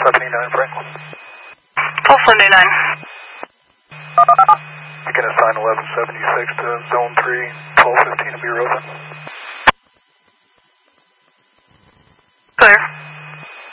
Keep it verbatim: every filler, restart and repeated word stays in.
seventy-nine Franklin. twelve seventy-nine. You can assign eleven seventy-six to zone three, twelve fifteen to be open. Clear.